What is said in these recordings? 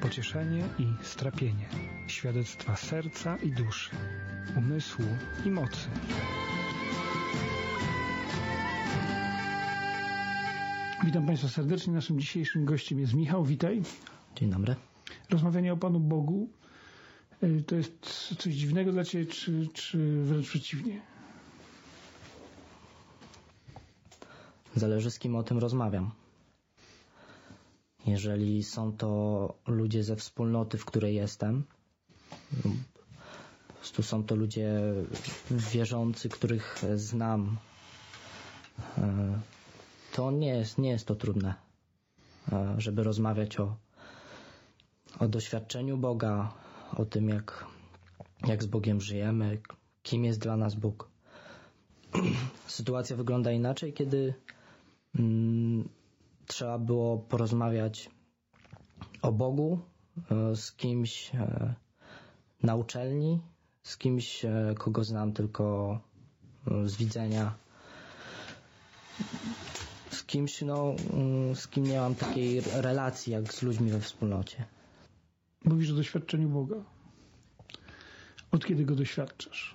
pocieszenie i strapienie, świadectwa serca i duszy, umysłu i mocy. Witam Państwa serdecznie. Naszym dzisiejszym gościem jest Michał. Witaj. Dzień dobry. Rozmawianie o Panu Bogu to jest coś dziwnego dla Ciebie, czy wręcz przeciwnie? Zależy, z kim o tym rozmawiam. Jeżeli są to ludzie ze wspólnoty, w której jestem, po prostu są to ludzie wierzący, których znam, to nie jest to trudne, żeby rozmawiać o doświadczeniu Boga, o tym, jak z Bogiem żyjemy, kim jest dla nas Bóg. Sytuacja wygląda inaczej, kiedy trzeba było porozmawiać o Bogu z kimś na uczelni, z kimś, kogo znam tylko z widzenia, z kimś, z kim nie mam takiej relacji jak z ludźmi we wspólnocie. Mówisz o doświadczeniu Boga. Od kiedy go doświadczasz?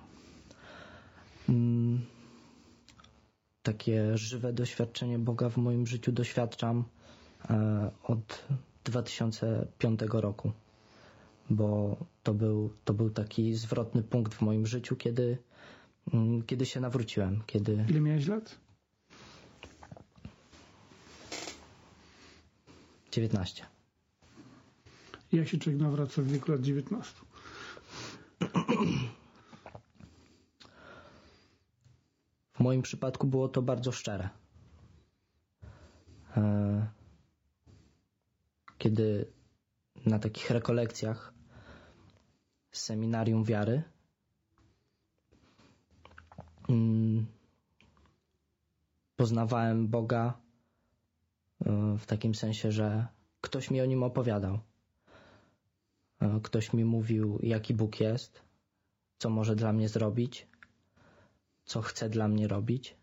Takie żywe doświadczenie Boga w moim życiu doświadczam od 2005 roku, bo to był taki zwrotny punkt w moim życiu, kiedy się nawróciłem. Ile miałeś lat? 19. Jak się człowiek nawraca w wieku lat 19? W moim przypadku było to bardzo szczere. Kiedy na takich rekolekcjach z seminarium wiary poznawałem Boga w takim sensie, że ktoś mi o nim opowiadał. Ktoś mi mówił, jaki Bóg jest, co może dla mnie zrobić, co chce dla mnie robić.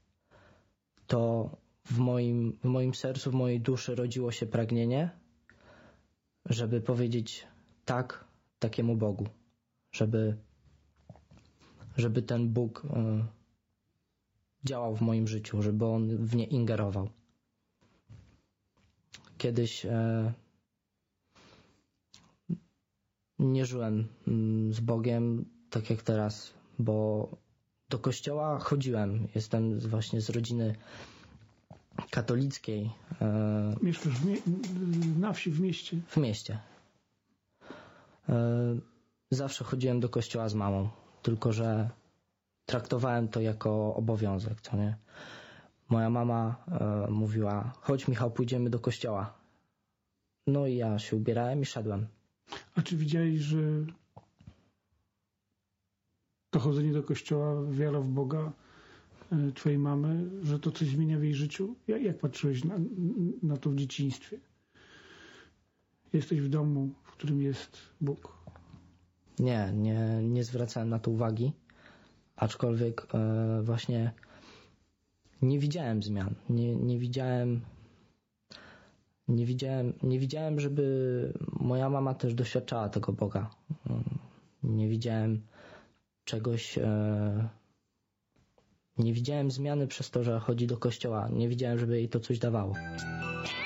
To w moim sercu, w mojej duszy rodziło się pragnienie, żeby powiedzieć tak takiemu Bogu, żeby ten Bóg działał w moim życiu, żeby On w nie ingerował. Kiedyś nie żyłem z Bogiem tak jak teraz, bo do kościoła chodziłem. Jestem właśnie z rodziny katolickiej. Mieszkasz na wsi, w mieście? W mieście. Zawsze chodziłem do kościoła z mamą, tylko że traktowałem to jako obowiązek, co nie? Moja mama mówiła, chodź Michał, pójdziemy do kościoła. No i ja się ubierałem i szedłem. A czy widziałeś, że to chodzenie do kościoła, wiara w Boga twojej mamy, że to coś zmienia w jej życiu? Jak patrzyłeś na to w dzieciństwie? Jesteś w domu, w którym jest Bóg. Nie zwracałem na to uwagi, aczkolwiek właśnie nie widziałem zmian. Nie widziałem, żeby moja mama też doświadczała tego Boga. Nie widziałem czegoś, nie widziałem zmiany przez to, że chodzi do kościoła. Nie widziałem, żeby jej to coś dawało.